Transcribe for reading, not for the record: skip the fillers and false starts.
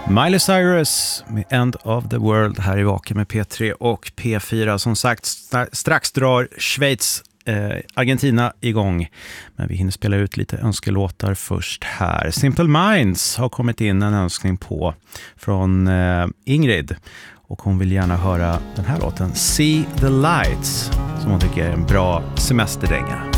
Miley Cyrus med End of the World här i Vaken med P3 och P4. Som sagt, strax drar Schweiz, Argentina igång. Men vi hinner spela ut lite önskelåtar först här. Simple Minds har kommit in en önskning på från Ingrid. Och hon vill gärna höra den här låten, See the Lights, som hon tycker är en bra semesterdänga.